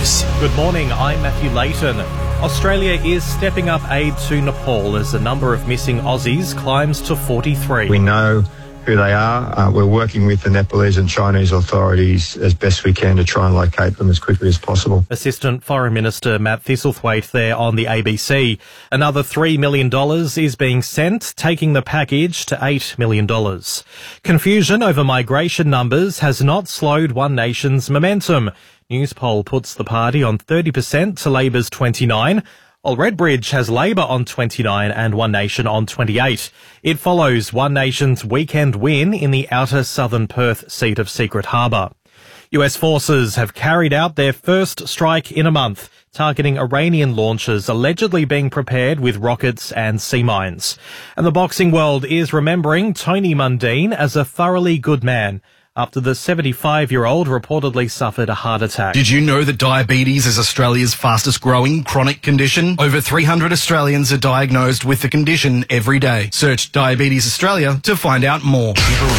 News. Good morning, I'm Matthew Layton. Australia is stepping up aid to Nepal as the number of missing Aussies climbs to 43. We know who they are. We're working with the Nepalese and Chinese authorities as best we can to try and locate them as quickly as possible. Assistant Foreign Minister Matt Thistlethwaite there on the ABC. Another $3 million is being sent, taking the package to $8 million. Confusion over migration numbers has not slowed One Nation's momentum. Newspoll puts the party on 30% to Labor's 29%. While Redbridge has Labor on 29 and One Nation on 28. It follows One Nation's weekend win in the outer southern Perth seat of Secret Harbour. US forces have carried out their first strike in a month, targeting Iranian launches allegedly being prepared with rockets and sea mines. And the boxing world is remembering Tony Mundine as a thoroughly good man, after the 75-year-old reportedly suffered a heart attack. Did you know that diabetes is Australia's fastest growing chronic condition? Over 300 Australians are diagnosed with the condition every day. Search Diabetes Australia to find out more.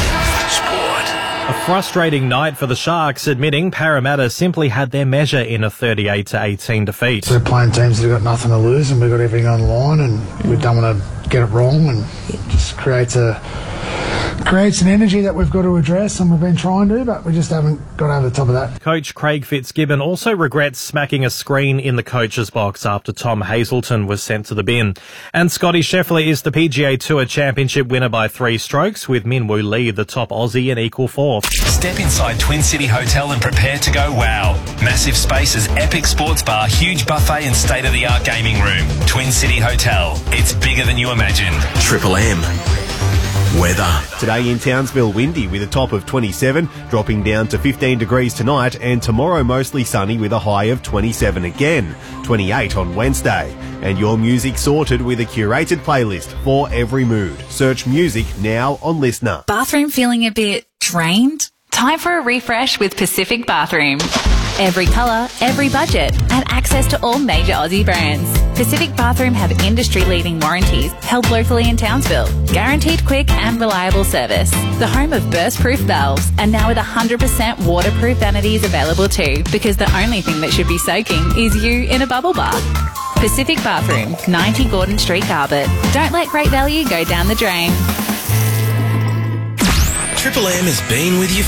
A frustrating night for the Sharks, admitting Parramatta simply had their measure in a 38-18 defeat. We're playing teams that have got nothing to lose and we've got everything on the line and we don't want to get it wrong, and it just creates an energy that we've got to address, and we've been trying to, but we just haven't got over the top of that. Coach Craig Fitzgibbon also regrets smacking a screen in the coach's box after Tom Hazelton was sent to the bin. And Scotty Scheffler is the PGA Tour Championship winner by 3 strokes, with Min Woo Lee the top Aussie in equal 4th. Step inside Twin City Hotel and prepare to go wow. Massive spaces, epic sports bar, huge buffet and state-of-the-art gaming room. Twin City Hotel. It's bigger than you imagined. Triple M. Weather. Today in Townsville, windy with a top of 27, dropping down to 15 degrees tonight, and tomorrow mostly sunny with a high of 27 again, 28 on Wednesday. And your music sorted with a curated playlist for every mood. Search music now on Listener. Bathroom feeling a bit drained? Time for a refresh with Pacific Bathroom. Every colour, every budget, and access to all major Aussie brands. Pacific Bathroom have industry-leading warranties held locally in Townsville. Guaranteed quick and reliable service. The home of burst-proof valves, and now with 100% waterproof vanities available too, because the only thing that should be soaking is you in a bubble bath. Pacific Bathroom, 90 Gordon Street, Carbet. Don't let great value go down the drain. Triple M has been with you